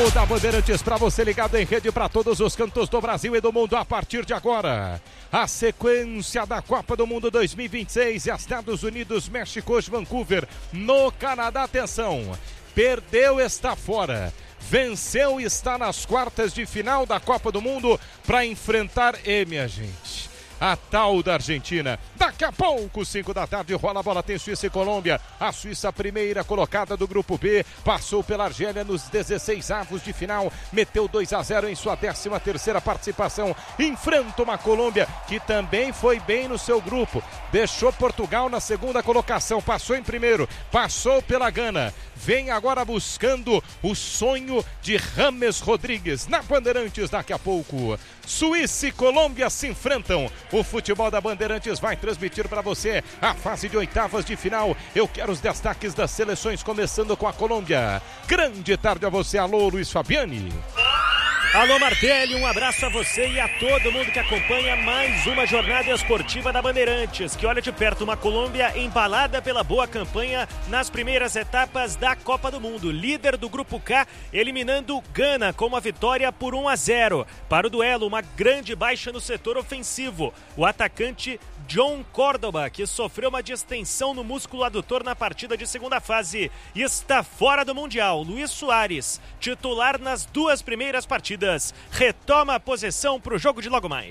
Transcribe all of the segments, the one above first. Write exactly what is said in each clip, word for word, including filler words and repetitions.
Jornal da Bandeirantes para você ligado em rede para todos os cantos do Brasil e do mundo a partir de agora. A sequência da Copa do Mundo dois mil e vinte e seis, Estados Unidos, México, Vancouver, no Canadá. Atenção, perdeu, está fora. Venceu e está nas quartas de final da Copa do Mundo para enfrentar, e minha gente, a tal da Argentina. Daqui a pouco, cinco da tarde, rola a bola, tem Suíça e Colômbia. A Suíça, primeira colocada do grupo B, passou pela Argélia nos dezesseis avos de final, meteu dois a zero em sua décima terceira participação. Enfrenta uma Colômbia que também foi bem no seu grupo, deixou Portugal na segunda colocação, passou em primeiro, passou pela Gana. Vem agora buscando o sonho de James Rodrigues. Na Bandeirantes, daqui a pouco, Suíça e Colômbia se enfrentam. O futebol da Bandeirantes vai transmitir para você a fase de oitavas de final. Eu quero os destaques das seleções, começando com a Colômbia. Grande tarde a você, alô Luiz Fabiani. Alô Martelli, um abraço a você e a todo mundo que acompanha mais uma jornada esportiva da Bandeirantes, que olha de perto uma Colômbia embalada pela boa campanha nas primeiras etapas da Copa do Mundo, líder do Grupo K, eliminando Gana com uma vitória por um a zero. Para o duelo, uma grande baixa no setor ofensivo, o atacante John Córdoba, que sofreu uma distensão no músculo adutor na partida de segunda fase, está fora do Mundial. Luiz Soares, titular nas duas primeiras partidas, retoma a posição para o jogo de logo mais.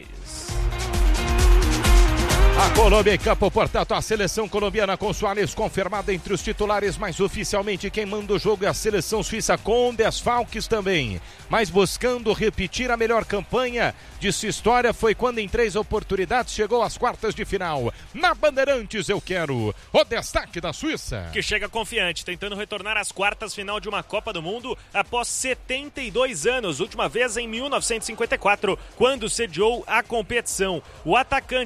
A Colômbia em campo, portanto, a seleção colombiana com Soares confirmada entre os titulares, mas oficialmente quem manda o jogo é a seleção suíça com desfalques também, mas buscando repetir a melhor campanha de sua história. Foi quando em três oportunidades chegou às quartas de final. Na Bandeirantes eu quero o destaque da Suíça, que chega confiante, tentando retornar às quartas final de uma Copa do Mundo após setenta e dois anos, última vez em mil novecentos e cinquenta e quatro, quando sediou a competição. O atacante